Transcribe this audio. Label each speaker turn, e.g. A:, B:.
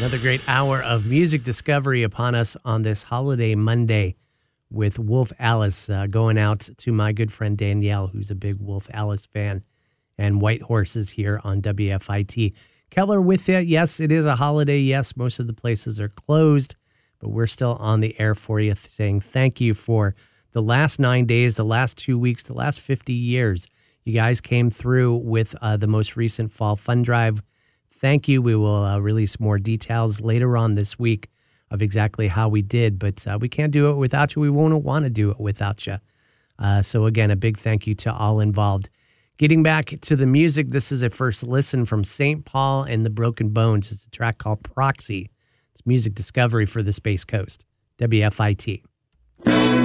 A: Another great hour of music discovery upon us on this holiday Monday with Wolf Alice, going out to my good friend Danielle, who's a big Wolf Alice fan, and White Horses here on WFIT. Keller with you. Yes, it is a holiday. Yes, most of the places are closed, but we're still on the air for you, saying thank you for the last 9 days, the last 2 weeks, the last 50 years. You guys came through with the most recent Fall Fund Drive. Thank you. We will release more details later on this week of exactly how we did, but we can't do it without you. We won't want to do it without you. So again, a big thank you to all involved. Getting back to the music, this is a first listen from St. Paul and the Broken Bones. It's a track called Proxy. It's music discovery for the Space Coast. WFIT.